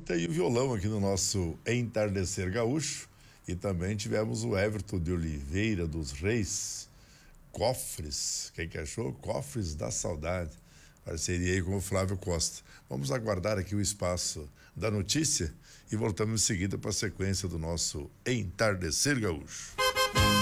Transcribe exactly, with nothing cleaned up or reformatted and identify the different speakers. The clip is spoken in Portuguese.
Speaker 1: gaita e o violão aqui no nosso Entardecer Gaúcho. E também tivemos o Everton de Oliveira dos Reis, Cofres, quem que achou? Cofres da Saudade, parceria aí com o Flávio Costa. Vamos aguardar aqui o espaço da notícia e voltamos em seguida para a sequência do nosso Entardecer Gaúcho.